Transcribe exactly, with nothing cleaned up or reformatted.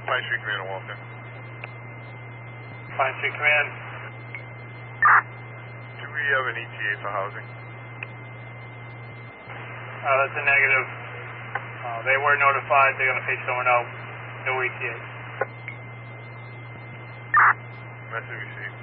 Pine Street Command, Walter. Pine Street Command. Do we have an E T A for housing? Uh, that's a negative. Uh, they were notified. They're going to pay someone out. No E T A. Message received.